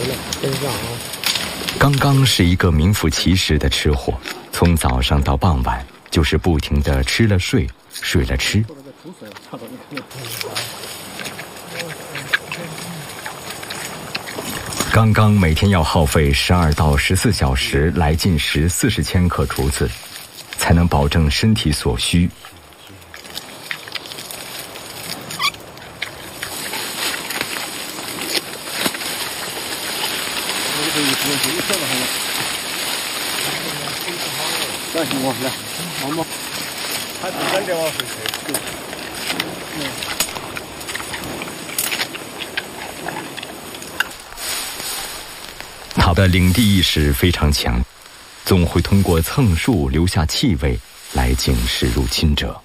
刚刚是一个名副其实的吃货，从早上到傍晚就是不停地吃了睡，睡了吃。刚刚每天要耗费12到14小时来进食40千克竹子，才能保证身体所需。他的领地意识非常强，总会通过蹭树留下气味来警示入侵者。